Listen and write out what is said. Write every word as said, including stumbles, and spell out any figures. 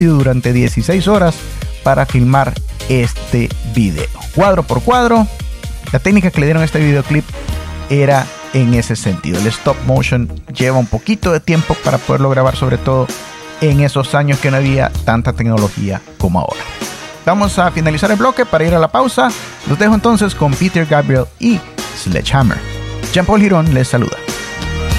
durante dieciséis horas para filmar este video, cuadro por cuadro. La técnica que le dieron a este videoclip era en ese sentido. El stop motion lleva un poquito de tiempo para poderlo grabar, sobre todo en esos años que no había tanta tecnología como ahora. Vamos a finalizar el bloque para ir a la pausa. Los dejo entonces con Peter Gabriel y Sledgehammer. Jean Paul Girón les saluda.